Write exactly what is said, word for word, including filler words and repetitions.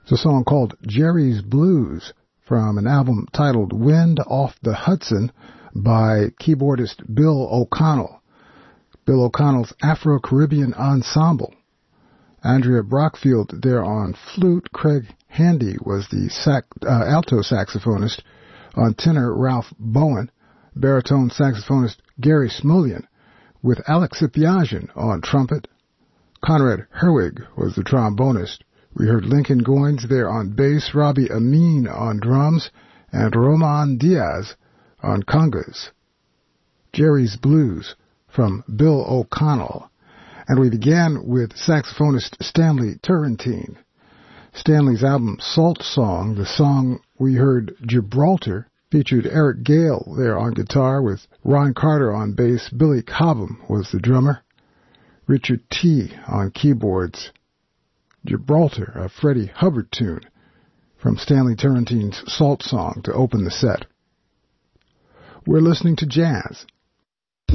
It's a song called Jerry's Blues from an album titled Wind Off the Hudson by keyboardist Bill O'Connell. Bill O'Connell's Afro-Caribbean Ensemble. Andrea Brockfield there on flute. Craig Handy was the sac- uh, alto saxophonist. On tenor, Ralph Bowen. Baritone saxophonist Gary Smulyan, with Alex Sipiagin on trumpet. Conrad Herwig was the trombonist. We heard Lincoln Goins there on bass, Robbie Amin on drums, and Roman Diaz on congas. Jerry's Blues from Bill O'Connell. And we began with saxophonist Stanley Turrentine. Stanley's album Salt Song, the song we heard Gibraltar, featured Eric Gale there on guitar with Ron Carter on bass. Billy Cobham was the drummer. Richard T. on keyboards. Gibraltar, a Freddie Hubbard tune from Stanley Turrentine's Salt Song to open the set. We're listening to jazz